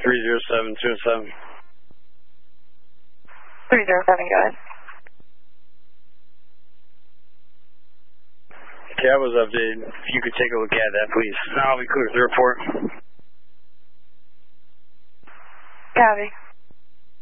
30727. 307, go ahead. Okay, I was updated. If you could take a look at that, please. I'll be clear with the report. Copy.